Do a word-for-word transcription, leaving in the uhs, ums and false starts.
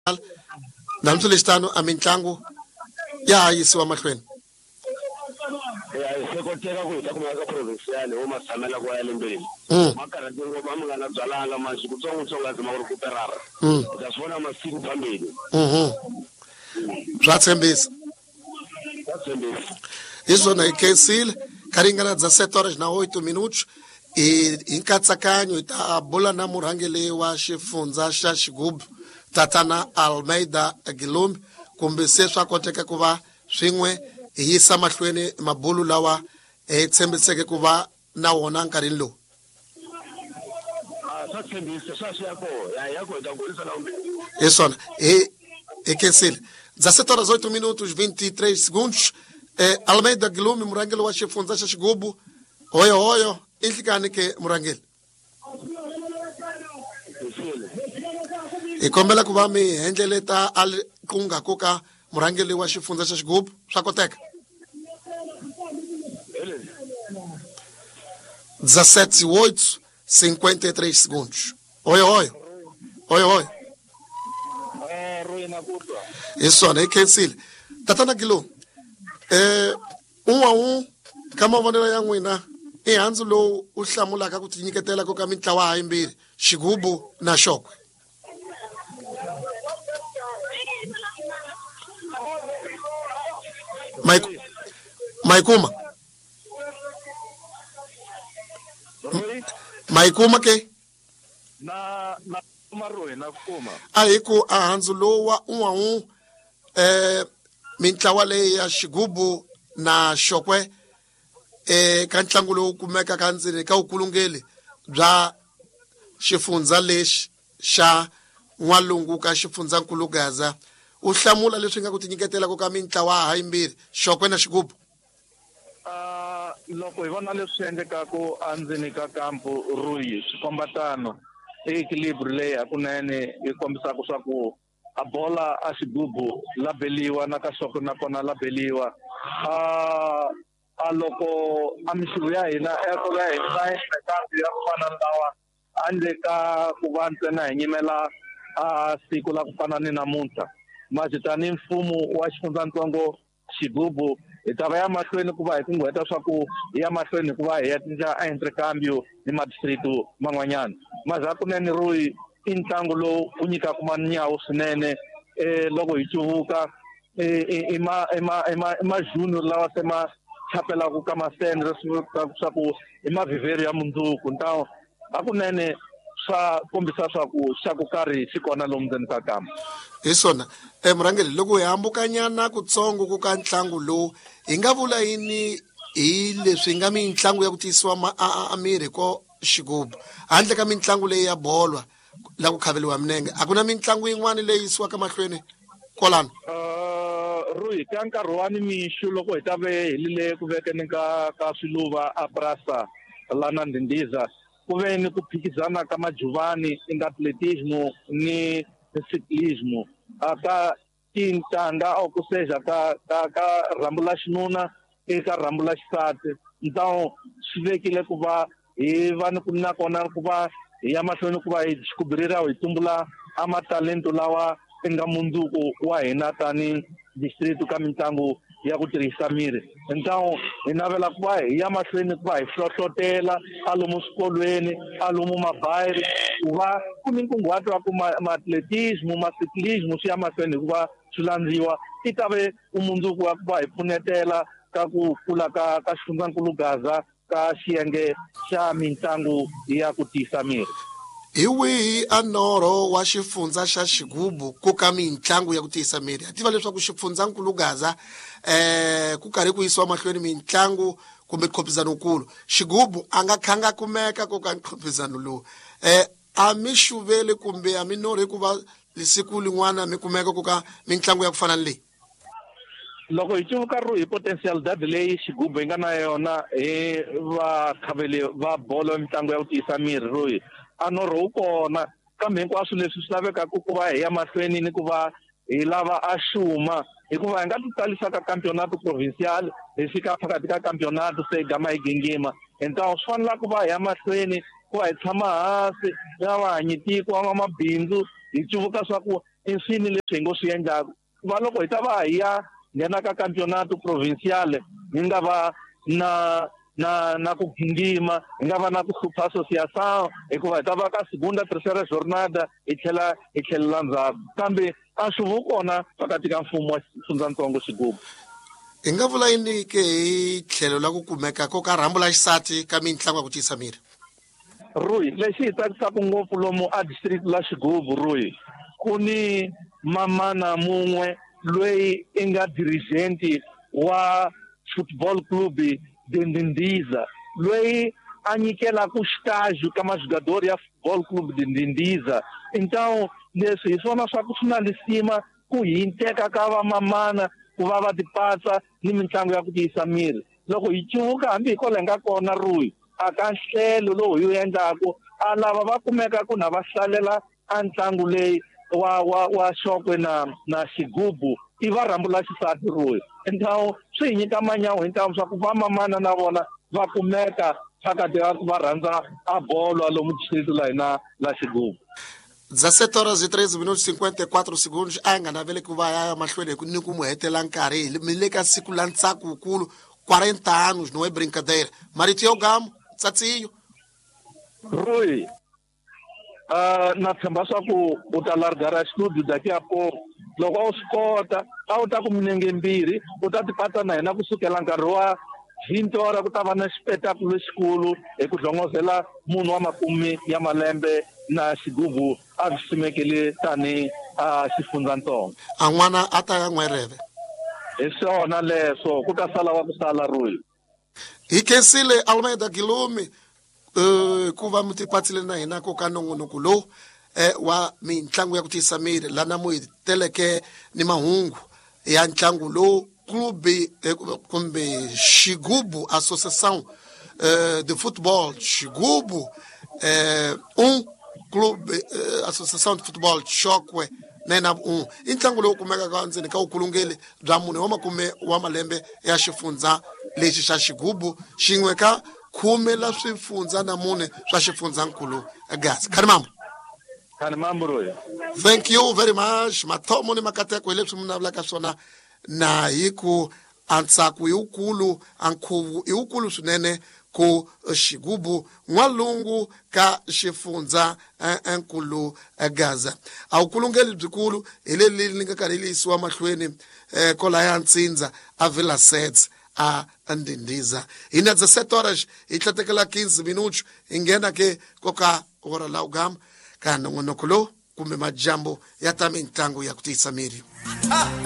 namtsulistano amintlangu ya yisiwa mahlweni ya sekoteka ku ita kuma ka provincial o masamela kwa ya lembeni makara dingo ba mngana dzalanga mashi kutsongo tsonga zima ku perara dasona masiku phambili mhm zwatsembisa zwatsembisa izona ikensile karingana za sete horas na oito minutos e inkatsakanyo ita bola na murangeli wa xifundza xa Xigubu Tatana Almeida Gilumbi kumbe se swa koteka ku va swin'we hi yisa mahlweni mabulu lawa e tshembiseke ku va na wona nkarhi lowu ah swa tshembisa swa swi yako ya yako ita kulisa na umbe isona e ekensile za sete horas oito minutos vinte e três segundos e Almeida Gilumbi murangeli wa xifundza xa Xigubu hoyo hoyo inhlikani ke murangeli ikombela ku va mi hendleleta al kunga koka murangeli wa xifundza xa Xigubu swa koteka dezessete e oito cinquenta e três segundos oi oi oi oi eh ruina kutwa isona ikensile Tatana Gilumbi eh um a um ka mavonelo ya n'wina ehandzu lowu u hlamulaka ku tinyiketela ko ka mitlawa hayimbirhi Xigubu na Xokwe Mike Maikuma Maikuma ke na na maroi na kuma a hi ku a handzu lowu wa un a un eh mitlawa leyi ya Xigubu na Xokwe eh ka ntlangu lowu kumeka ka ndzeni ka ukulungeli bya xifundza lexi xa N'walungu ka xifundzankulu Gaza u hlamula leswi nga ku tinyiketela ko ka mitlawa hayimbirhi Xokwe na Xigubu ah loko hi vona leswi endlekaka andzeni ka kampu Ruyi swikombatano equilibre leyi hakunene yi kombisaka swa ku a bola a Xigubu la beliwa na ka Xokwe nakona la beliwa ah a loko a mixuvu ya hina ya ku va hi na kampu ya ku fana lawa handle ka ku va ntsena hi nyimela a siku la ku fana ni namuntlha manje tani mfumo wa xifundzatsongo Xigubu hi ta va ya mahlweni ku va hi kunguheta swa ku hi ya mahlweni ku va hi ya tindla a intercambio ni madistritu man'wanyana maze hakunene Ruyi i ntlangu lowu wu nyikaka manyawu swinene eh loko hi cuvuka i ma i ma junior lawa se ma chapelaka ka masende swa ku i mavhivheri ya mundzuku ntawo hakunene swa kombisa swa ku xa ku karhi xi kona lomu ndzeni ka kampa hi swona eh murangeli loko hi hambukanyana kutsongo ku ka ntlangu lowu hi nga vula yini hi leswi nga mitlangu ya ku tiyisiwa a miri ko Xigubu handle ka mitlangu leyi ya bolwa la ku khaveliwa minenge a ku na mitlangu yin'wana leyi yisiwaka mahlweni kolano uh Ruyi ka nkarhi wa nimixo loko hi ta ve hi lile ku vekeni ka ka swiluva a Prasa lana Ndindiza ku ve ni ku phikizana ka majuvani in atletismo ni ciclismo aka tintangha o ku seja ka ka ka rambula xinuna eka rambula xisati então swi vekile ku va hi va ni ku na kona ku va hi ya mahlweni ku va hi xikubirira hi tumbula a matalento lawa enga mundzuku wa hina tani district ka mitlangu ya ku tirhisa miri então hi navela ku va hi ya mahlweni ku va hi hlohlotela a lomu swikolweni a lomu mabayiri ku va ku ni nkunguhato wa ku ma-atletismo ma-ciclismo swi ya mahlweni hi ku va swi landziwa ti ta ve umundzuku wa ku va hi pfunetela ka ku kula ka ka xifundzankulu Gaza ka xiyenge xa mitlangu ya ku tiyisa miri hi wihi a norho wa xifundza xa Xigubu ku ka mitlangu ya ku tiyisa miri a tiva leswaku xifundzankulu Gaza eh ku karhi ku yisiwa mahlweni mitlangu kumbe khopizanokulu Xigubu a nga khanga kumeka ku ka khopizano lowu eh a mi xuvele kumbe a mi norhi ku va lisiku lin'wana mi kumeka ku ka mitlangu ya ku fana leyi loko hi cuvuka Ruyi potentialidade leyi Xigubu yi nga na yona hi va khaveli va bolo mitlangu ya ku tiyisa miri Ruyi a norho wu kona kambe hinkwaswo leswi swi lavekaka ku va hi ya mahlweni ni ku va hi lava a xuma hikuva hi nga ti tsalisa ka campeonato provincial hi fika phakathi ka campeonato se gama hi gingima então swi fanela ku va hi ya mahlweni ku va hi tshama hansi na vahanyitiko va mabindzu hi cuvuka swa ku infine leswi hi ngo swi endlaku va loko hi ta va hi ya nghena ka campeonato provinciale hi nga va na na na ku gingima hi nga va na ku hlupha associação hikuva hi ta va ka segunda terceira jornada hi tlhela hi tlhelela ndzhaku kambe a swi vu kona pakati ka mfumo wa Xifundzatsongo Xigubu. Hi nga vula yini ke hi tlhelo la ku kumeka ko ka rhambu la xisati ka mitlangu ya ku tiyisa miri? Rui, lexi hi tsakisaka ngopfu lomu a district la Xigubu Rui, ku ni mamana mun'we loyi i nga dirigenti wa football club Dindindiza loyi a nyikelaku estágio ka majogador ya football club Dindindiza. Então leswi hi swona swa ku swi na lisima ku hinteka ka vamamana ku va va tipatsa ni mitlangu ya ku tiyisa miri. Loko hi cuvuka hambi hi kwalaho nga kona Rui a ka nhlelo lowu hi wu endlaku a lava va kumeka ku na va hlalela a ntlangu leyi wa wa wa Xokwe na na Xigubu i va rhambu la xisati Rui. Então swi hi nyika manyawu hi ntamu swa ku vamamana na vona va kumeka phakati ka ku va rhandza a bolo lomu district la hina la Xigubu. dezessete horas e treze minutos e cinquenta e quatro segundos a nga navele ku va ya mahlweni ni ku mu hetela nkarhi mi le ka siku la ntsako wukulu quarenta anos não é brincadeira. Maritio Gamo tsatsiyo Rui, uh, na tshemba swa ku u ta largara studio daqui a pouco loko a wu swi kota a wu ta ku minenge mbirhi u ta tipatsa na hina kusukela nkarhi wa vinte hora ku ta va na xipetakulo lexikulu hi ku dlongozela munhu wa makumi ya malembe na Xigubu a swi simekele tani a Xifundzatsongo. a n'wana a ta ya n'wereve Hi swona leswo ku ta sala wa ku sala Rui. hi khensile Almeida Gilumi uh, ku va mi tipatsile na hina ko ka nongonoko lowu eh, wa mitlangu ya ku tiyisa miri lana mu hi teleke ni mahungu ya ntlangu lowu clube eh, kumbe Xigubu Associação eh, de Futebol Xigubu eh, um clube eh, Associação de Futebol Xokwe nena um i ntlangu lowu kumekaka ndzeni ka vukulungeli bya mune wa makume wa malembe ya xifundza lexi xa Xigubu xin'we ka khume la swifundza na mune swa xifundzankulu Gasa. Khani mambo Khani mambo Rui. thank you very much mathomo ni makateko hi leswi mi vulavulaka swona na hi ku antsako i wukulu a nkhuvu i wukulu swinene ku Xigubu n'walungu ka xifundza enkulu Gaza. A vukulungeli byikulu hi leli li nga karhi li yisiwa mahlweni eh, kola ya ntsindza a Villa Sets a Ndindiza. Hi na dezessete horas hi tlhatekela quinze minutos hi nghena ke koka hora la ugama ka nongonoko lowu kumbe majambo ya ta mitlangu ya ku tiyisa miri.